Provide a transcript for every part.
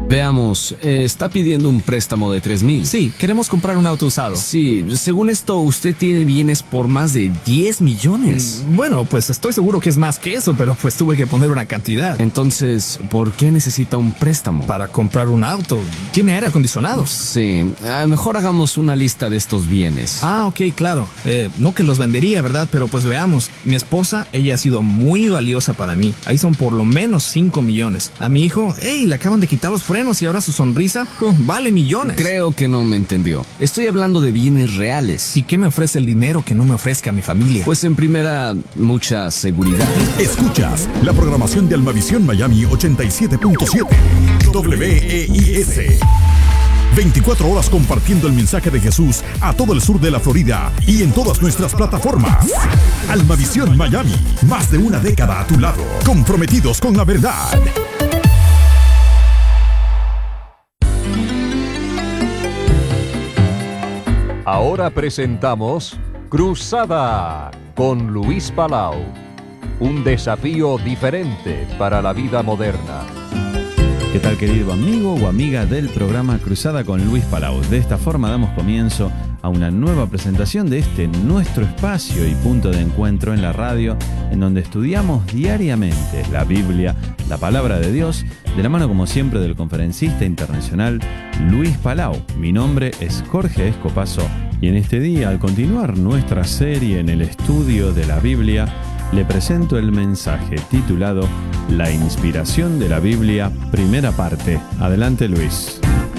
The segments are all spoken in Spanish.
Veamos, está pidiendo un préstamo de 3,000. Sí, queremos comprar un auto usado. Sí, según esto, usted tiene bienes por más de 10 millones. Bueno, pues estoy seguro que es más que eso, pero pues tuve que poner una cantidad. Entonces, ¿por qué necesita un préstamo? Para comprar un auto. Tiene aire acondicionado. Sí, mejor hagamos una lista de estos bienes. Ok, claro. No que los vendería, ¿verdad? Pero pues veamos. Mi esposa, ella ha sido muy valiosa para mí. Ahí son por lo menos 5 millones. A mi hijo, le acaban de quitar los frenos y ahora su sonrisa vale millones. Creo que no me entendió. Estoy hablando de bienes reales. ¿Y qué me ofrece el dinero que no me ofrezca mi familia? Pues en primera, mucha seguridad. Escuchas la programación de Almavisión Miami 87.7 WEIS. 24 horas compartiendo el mensaje de Jesús a todo el sur de la Florida y en todas nuestras plataformas. Almavisión Miami, más de una década a tu lado, comprometidos con la verdad. Ahora presentamos Cruzada con Luis Palau. Un desafío diferente para la vida moderna. ¿Qué tal, querido amigo o amiga del programa Cruzada con Luis Palau? De esta forma damos comienzo a una nueva presentación de nuestro espacio y punto de encuentro en la radio, en donde estudiamos diariamente la Biblia, la palabra de Dios, de la mano como siempre del conferencista internacional Luis Palau. Mi nombre es Jorge Escopazo y en este día, al continuar nuestra serie en el estudio de la Biblia, le presento el mensaje titulado La inspiración de la Biblia, primera parte. Adelante, Luis.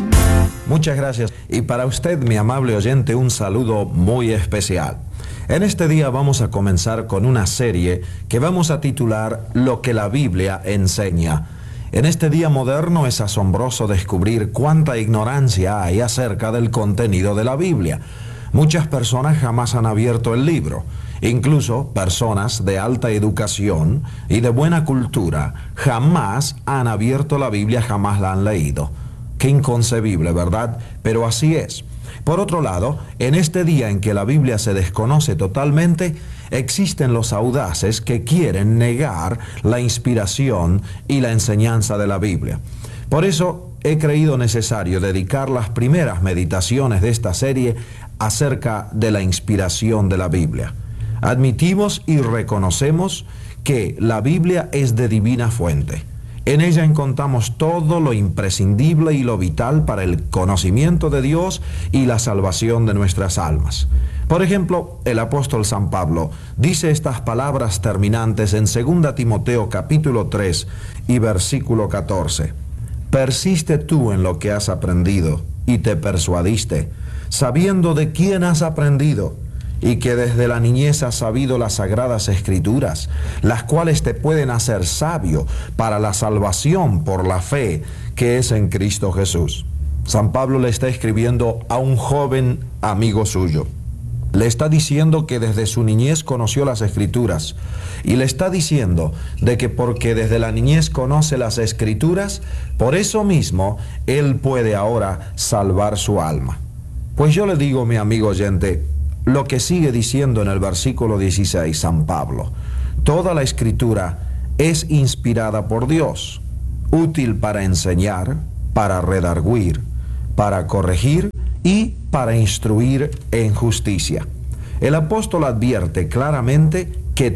Muchas gracias. Y para usted, mi amable oyente, un saludo muy especial. En este día vamos a comenzar con una serie que vamos a titular Lo que la Biblia enseña. En este día moderno es asombroso descubrir cuánta ignorancia hay acerca del contenido de la Biblia. Muchas personas jamás han abierto el libro. Incluso personas de alta educación y de buena cultura jamás han abierto la Biblia, jamás la han leído. Qué inconcebible, ¿verdad? Pero así es. Por otro lado, en este día en que la Biblia se desconoce totalmente, existen los audaces que quieren negar la inspiración y la enseñanza de la Biblia. Por eso he creído necesario dedicar las primeras meditaciones de esta serie acerca de la inspiración de la Biblia. Admitimos y reconocemos que la Biblia es de divina fuente. En ella encontramos todo lo imprescindible y lo vital para el conocimiento de Dios y la salvación de nuestras almas. Por ejemplo, el apóstol San Pablo dice estas palabras terminantes en 2 Timoteo capítulo 3 y versículo 14. Persiste tú en lo que has aprendido y te persuadiste, sabiendo de quién has aprendido, y que desde la niñez has sabido las sagradas escrituras, las cuales te pueden hacer sabio para la salvación por la fe que es en Cristo Jesús. San Pablo le está escribiendo a un joven amigo suyo. Le está diciendo que desde su niñez conoció las escrituras, y le está diciendo de que porque desde la niñez conoce las escrituras, por eso mismo él puede ahora salvar su alma. Pues yo le digo, mi amigo oyente, lo que sigue diciendo en el versículo 16 San Pablo: toda la escritura es inspirada por Dios, útil para enseñar, para redarguir, para corregir y para instruir en justicia. El apóstol advierte claramente que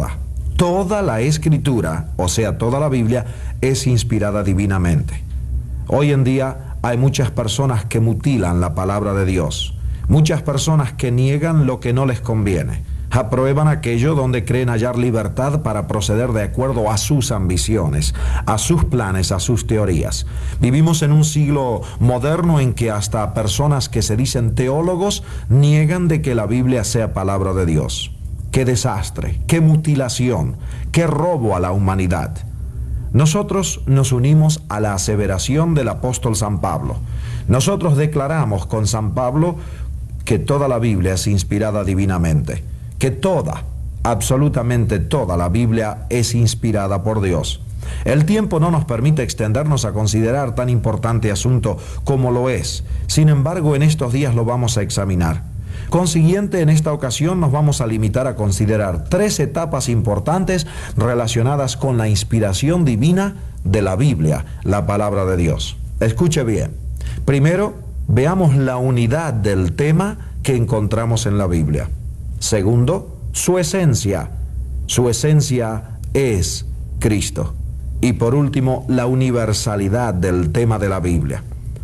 toda la escritura, o sea, toda la Biblia, es inspirada divinamente. Hoy en día hay muchas personas que mutilan la palabra de Dios. Muchas personas que niegan lo que no les conviene, aprueban aquello donde creen hallar libertad para proceder de acuerdo a sus ambiciones, a sus planes, a sus teorías. Vivimos en un siglo moderno en que hasta personas que se dicen teólogos niegan de que la Biblia sea palabra de Dios. ¡Qué desastre! ¡Qué mutilación! ¡Qué robo a la humanidad! Nosotros nos unimos a la aseveración del apóstol San Pablo. Nosotros declaramos con San Pablo que toda la Biblia es inspirada divinamente, que absolutamente toda la Biblia es inspirada por Dios. El tiempo no nos permite extendernos a considerar tan importante asunto como lo es. Sin embargo, en estos días lo vamos a examinar. Consiguiente, en esta ocasión nos vamos a limitar a considerar 3 etapas importantes relacionadas con la inspiración divina de la Biblia, la palabra de Dios. Escuche bien. Primero, veamos la unidad del tema que encontramos en la Biblia. Segundo, su esencia. Su esencia es Cristo. Y por último, la universalidad del tema de la Biblia.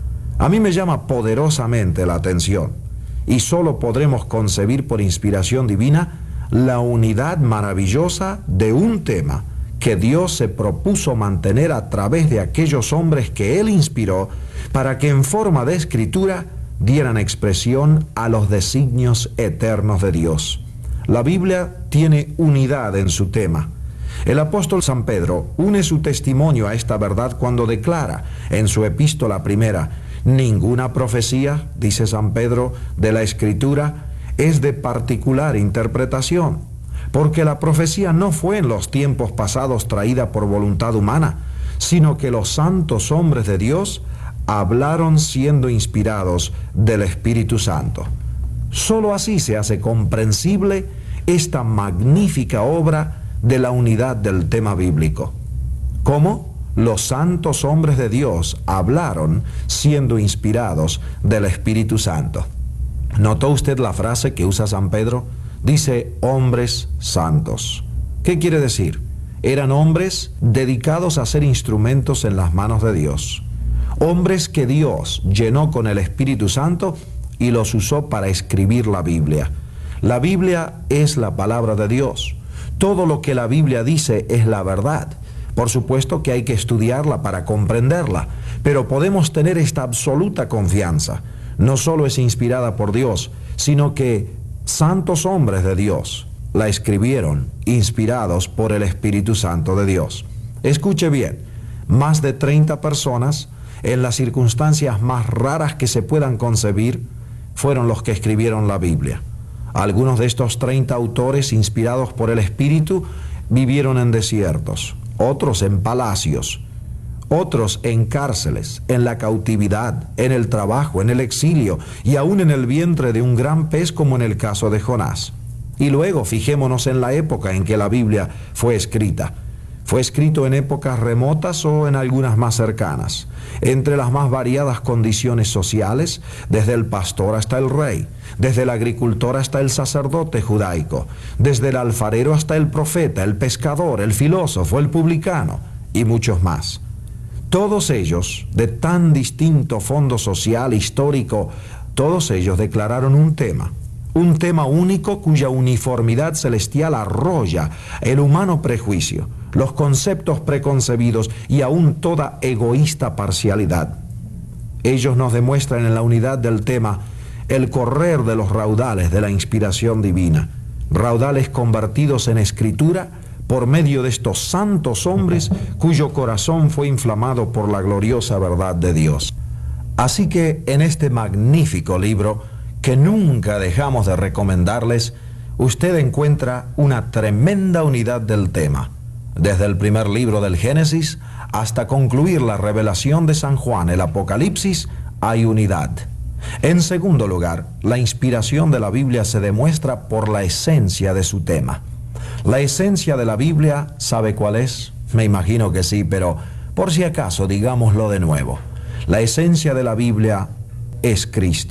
A mí me llama poderosamente la atención, y solo podremos concebir por inspiración divina la unidad maravillosa de un tema que Dios se propuso mantener a través de aquellos hombres que Él inspiró para que en forma de escritura dieran expresión a los designios eternos de Dios. La Biblia tiene unidad en su tema. El apóstol San Pedro une su testimonio a esta verdad cuando declara en su epístola primera: ninguna profecía, dice San Pedro, de la Escritura es de particular interpretación, porque la profecía no fue en los tiempos pasados traída por voluntad humana, sino que los santos hombres de Dios hablaron siendo inspirados del Espíritu Santo. Solo así se hace comprensible esta magnífica obra de la unidad del tema bíblico. ¿Cómo? Los santos hombres de Dios hablaron siendo inspirados del Espíritu Santo. ¿Notó usted la frase que usa San Pedro? Dice hombres santos. ¿Qué quiere decir? Eran hombres dedicados a ser instrumentos en las manos de Dios. Hombres que Dios llenó con el Espíritu Santo y los usó para escribir la Biblia. La Biblia es la palabra de Dios. Todo lo que la Biblia dice es la verdad. Por supuesto que hay que estudiarla para comprenderla, pero podemos tener esta absoluta confianza. No solo es inspirada por Dios, sino que santos hombres de Dios la escribieron, inspirados por el Espíritu Santo de Dios. Escuche bien, más de 30 personas, en las circunstancias más raras que se puedan concebir, fueron los que escribieron la Biblia. Algunos de estos 30 autores, inspirados por el Espíritu, vivieron en desiertos, otros en palacios, otros en cárceles, en la cautividad, en el trabajo, en el exilio y aún en el vientre de un gran pez, como en el caso de Jonás. Y luego fijémonos en la época en que la Biblia fue escrita. Fue escrito en épocas remotas o en algunas más cercanas, entre las más variadas condiciones sociales, desde el pastor hasta el rey, desde el agricultor hasta el sacerdote judaico, desde el alfarero hasta el profeta, el pescador, el filósofo, el publicano y muchos más. Todos ellos, de tan distinto fondo social, histórico, todos ellos declararon un tema único cuya uniformidad celestial arrolla el humano prejuicio, los conceptos preconcebidos y aún toda egoísta parcialidad. Ellos nos demuestran en la unidad del tema el correr de los raudales de la inspiración divina, raudales convertidos en escritura por medio de estos santos hombres cuyo corazón fue inflamado por la gloriosa verdad de Dios. Así que en este magnífico libro, que nunca dejamos de recomendarles, usted encuentra una tremenda unidad del tema, desde el primer libro del Génesis hasta concluir la revelación de San Juan, el Apocalipsis, hay unidad. En segundo lugar, la inspiración de la Biblia se demuestra por la esencia de su tema. La esencia de la Biblia, ¿sabe cuál es? Me imagino que sí, pero por si acaso digámoslo de nuevo. La esencia de la Biblia es Cristo.